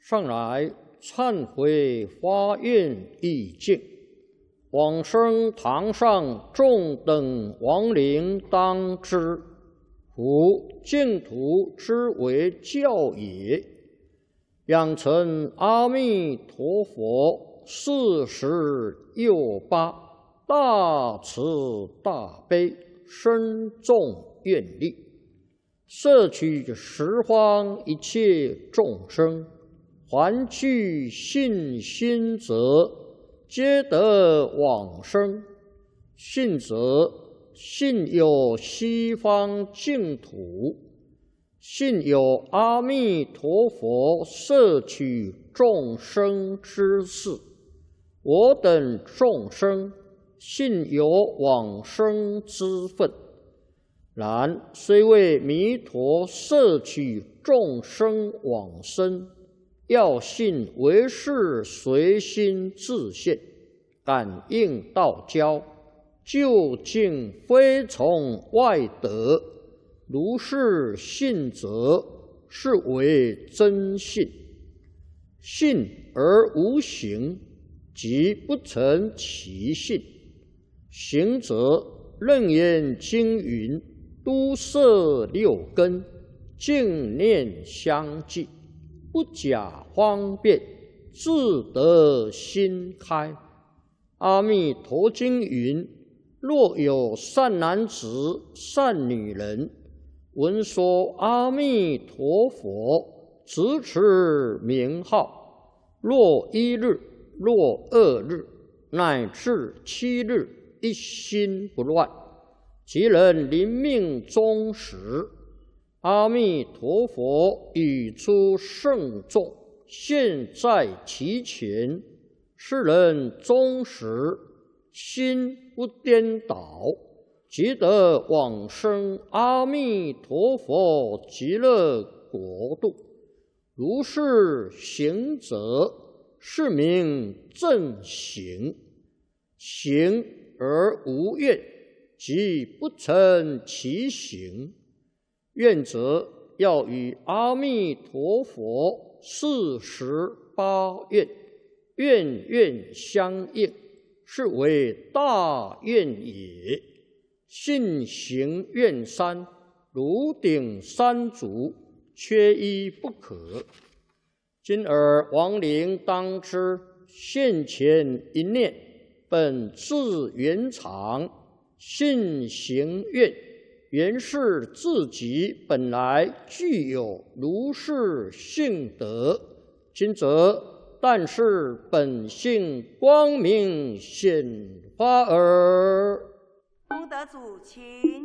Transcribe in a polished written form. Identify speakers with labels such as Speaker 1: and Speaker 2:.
Speaker 1: 上来忏悔发愿意境，往生堂上众等亡灵当知，夫净土之为教也。养成阿弥陀佛46大慈大悲深重愿力，摄取十方一切众生，还具信心者，皆得往生。信则信有西方净土，信有阿弥陀佛摄取众生之事，我等众生信有往生之分。然虽为弥陀摄取众生往生，要信唯是随心自现，感应道交，究竟非从外得。如是信则，是为真信。信而无行，即不成其信。行则楞严经云：都摄六根，净念相继，不假方便，自得心开。阿弥陀经云：若有善男子、善女人，闻说阿弥陀佛，直持名号，若1日，若2日，乃至7日，一心不乱，即能临命终时，阿弥陀佛语出圣众，现在其前，是人终时心不颠倒，即得往生阿弥陀佛极乐国度。如是行者，是名正行。行而无愿，即不成其行。愿者要与阿弥陀佛48愿，愿愿相应，是为大愿也。信行愿三，如顶三足，缺一不可。今尔亡灵当知，现前一念，本自圆常，信行愿，原是自己本来具有如是性德。今则但是本性光明显发耳。
Speaker 2: 功德主，请。